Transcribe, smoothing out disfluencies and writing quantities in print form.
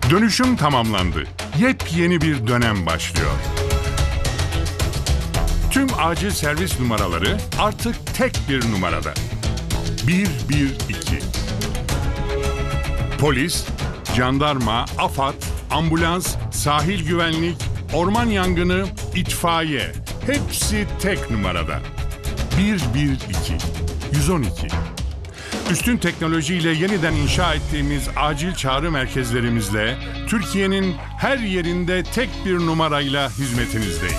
Dönüşüm tamamlandı. Yepyeni bir dönem başlıyor. Tüm acil servis numaraları artık tek bir numarada. 112. Polis, jandarma, AFAD, ambulans, sahil güvenlik, orman yangını, itfaiye hepsi tek numarada. 112. 112. Üstün teknolojiyle yeniden inşa ettiğimiz acil çağrı merkezlerimizle Türkiye'nin her yerinde tek bir numarayla hizmetinizdeyiz.